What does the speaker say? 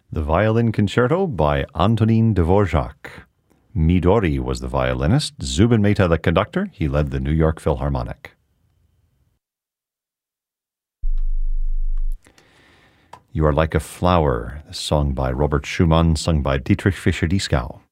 The Violin Concerto by Antonin Dvorak. Midori was the violinist, Zubin Mehta the conductor. He led the New York Philharmonic. You Are Like a Flower, sung by Robert Schumann, sung by Dietrich Fischer-Dieskau.